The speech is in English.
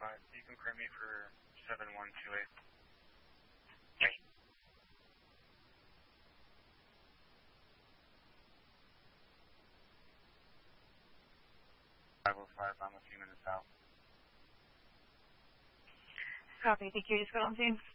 You can credit me for 7128. 505, I'm a few minutes out. Copy. Thank you. Just got on scene.